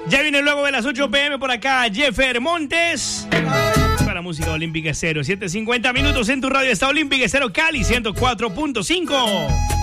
Ya viene luego de las 8 p.m. por acá Jeffer Montes. Para música Olímpica Estéreo. 7:50 minutos en tu radio. Está Olímpica Estéreo Cali 104.5.